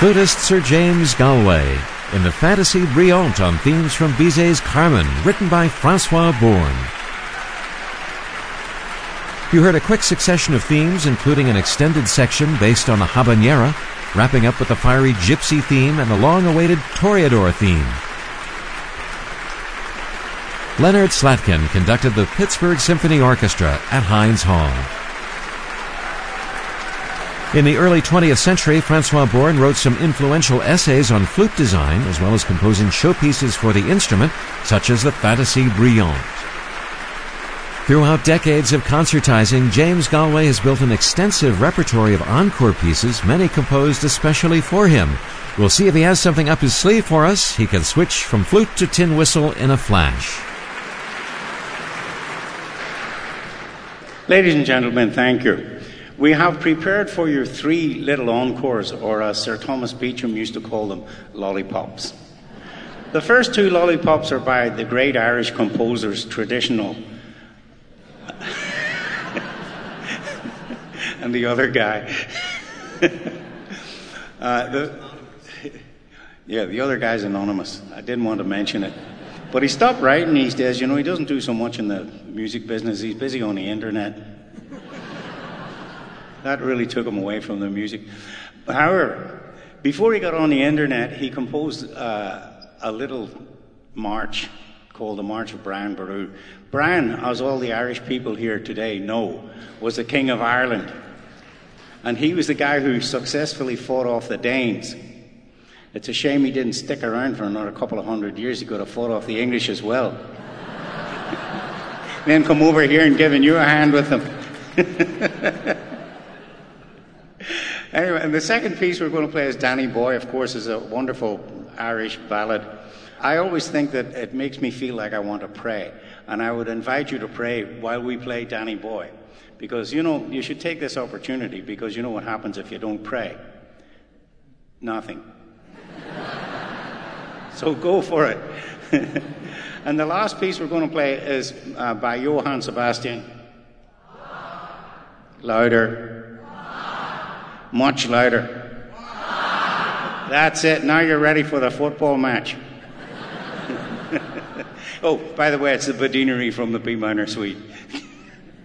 flutist Sir James Galway in the Fantasy Brillante on themes from Bizet's Carmen, written by Francois Bourne. You heard a quick succession of themes, including an extended section based on the habanera, wrapping up with the fiery gypsy theme and the long-awaited Toreador theme. Leonard Slatkin conducted the Pittsburgh Symphony Orchestra at Heinz Hall. In the early 20th century, Francois Bourne wrote some influential essays on flute design, as well as composing showpieces for the instrument, such as the Fantasy Brillante. Throughout decades of concertizing, James Galway has built an extensive repertoire of encore pieces, many composed especially for him. We'll see if he has something up his sleeve for us. He can switch from flute to tin whistle in a flash. Ladies and gentlemen, thank you. We have prepared for you 3 little encores, or as Sir Thomas Beecham used to call them, lollipops. The first 2 lollipops are by the great Irish composers, Traditional, and the other guy. The other guy's anonymous. I didn't want to mention it. But he stopped writing these days. You know, he doesn't do so much in the music business. He's busy on the internet. That really took him away from the music. However, before he got on the internet, he composed a little march called the March of Brian Boru. Brian, as all the Irish people here today know, was the King of Ireland. And he was the guy who successfully fought off the Danes. It's a shame he didn't stick around for another couple of 100 years. He could have fought off the English as well. Then come over here and giving you a hand with them. Anyway, and the second piece we're going to play is Danny Boy, of course, is a wonderful Irish ballad. I always think that it makes me feel like I want to pray. And I would invite you to pray while we play Danny Boy. Because, you know, you should take this opportunity, because you know what happens if you don't pray? Nothing. So go for it. And the last piece we're going to play is by Johann Sebastian. Louder. Much louder. That's it. Now you're ready for the football match. Oh, by the way, it's the Badinery from the B minor suite.